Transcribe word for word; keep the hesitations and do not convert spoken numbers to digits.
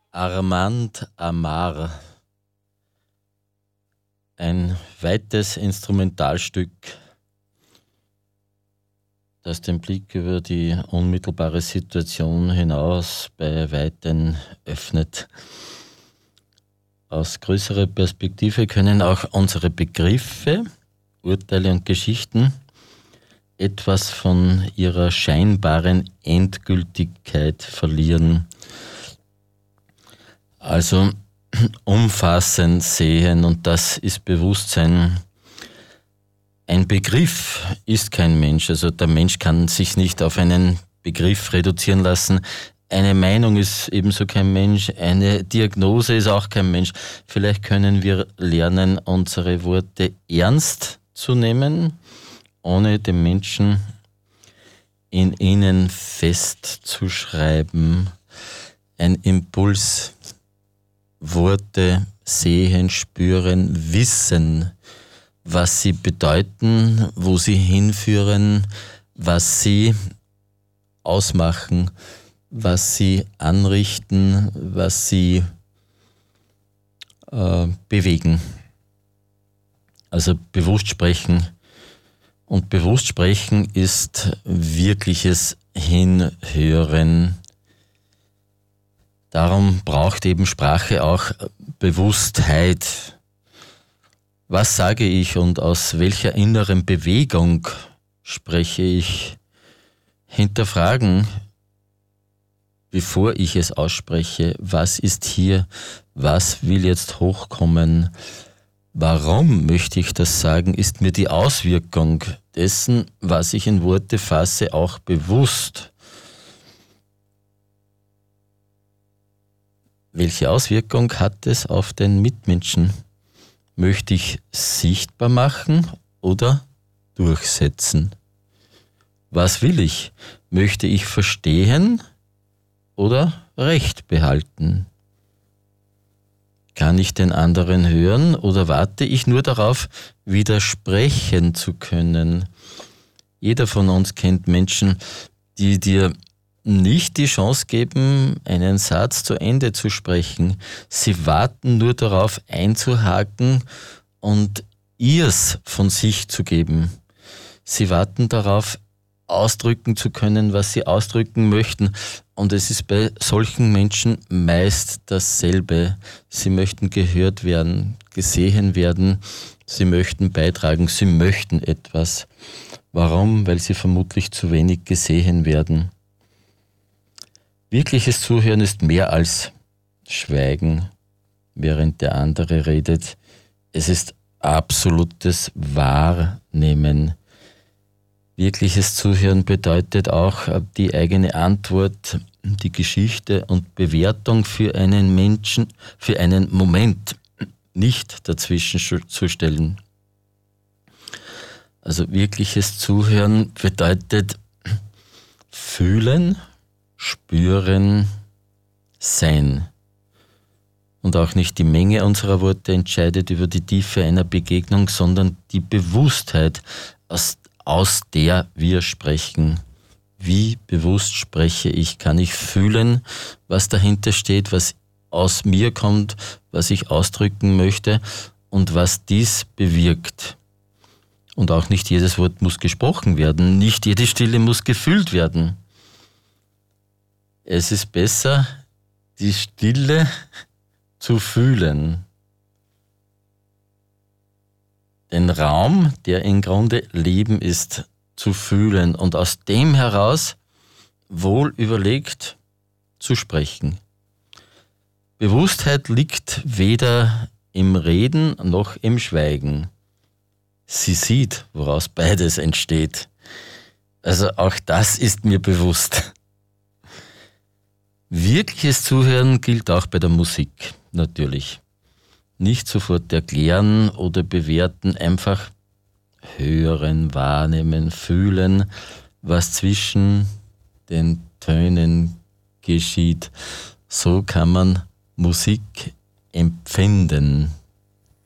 Armand Amar, ein weites Instrumentalstück, das den Blick über die unmittelbare Situation hinaus bei Weitem öffnet. Aus größerer Perspektive können auch unsere Begriffe, Urteile und Geschichten etwas von ihrer scheinbaren Endgültigkeit verlieren. Also umfassend sehen, und das ist Bewusstsein. Ein Begriff ist kein Mensch, also der Mensch kann sich nicht auf einen Begriff reduzieren lassen. Eine Meinung ist ebenso kein Mensch, eine Diagnose ist auch kein Mensch. Vielleicht können wir lernen, unsere Worte ernst zu nehmen, ohne den Menschen in ihnen festzuschreiben. Ein Impuls, Worte sehen, spüren, wissen, was sie bedeuten, wo sie hinführen, was sie ausmachen, was sie anrichten, was sie äh, bewegen. Also bewusst sprechen. Und bewusst sprechen ist wirkliches Hinhören. Darum braucht eben Sprache auch Bewusstheit. Was sage ich und aus welcher inneren Bewegung spreche ich? Hinterfragen, bevor ich es ausspreche, was ist hier, was will jetzt hochkommen, warum möchte ich das sagen, ist mir die Auswirkung dessen, was ich in Worte fasse, auch bewusst. Welche Auswirkung hat es auf den Mitmenschen? Möchte ich sichtbar machen oder durchsetzen? Was will ich? Möchte ich verstehen oder Recht behalten? Kann ich den anderen hören oder warte ich nur darauf, widersprechen zu können? Jeder von uns kennt Menschen, die dir nicht die Chance geben, einen Satz zu Ende zu sprechen. Sie warten nur darauf, einzuhaken und ihrs von sich zu geben. Sie warten darauf, ausdrücken zu können, was sie ausdrücken möchten. Und es ist bei solchen Menschen meist dasselbe. Sie möchten gehört werden, gesehen werden. Sie möchten beitragen, sie möchten etwas. Warum? Weil sie vermutlich zu wenig gesehen werden. Wirkliches Zuhören ist mehr als Schweigen, während der andere redet. Es ist absolutes Wahrnehmen. Wirkliches Zuhören bedeutet auch die eigene Antwort, die Geschichte und Bewertung für einen Menschen, für einen Moment nicht dazwischen zu stellen. Also wirkliches Zuhören bedeutet fühlen, spüren, sein. Und auch nicht die Menge unserer Worte entscheidet über die Tiefe einer Begegnung, sondern die Bewusstheit, aus, aus der wir sprechen. Wie bewusst spreche ich? Kann ich fühlen, was dahinter steht, was aus mir kommt, was ich ausdrücken möchte und was dies bewirkt? Und auch nicht jedes Wort muss gesprochen werden, nicht jede Stille muss gefüllt werden. Es ist besser, die Stille zu fühlen. Den Raum, der im Grunde Leben ist, zu fühlen und aus dem heraus wohl überlegt zu sprechen. Bewusstheit liegt weder im Reden noch im Schweigen. Sie sieht, woraus beides entsteht. Also auch das ist mir bewusst. Wirkliches Zuhören gilt auch bei der Musik, natürlich. Nicht sofort erklären oder bewerten, einfach hören, wahrnehmen, fühlen, was zwischen den Tönen geschieht. So kann man Musik empfinden.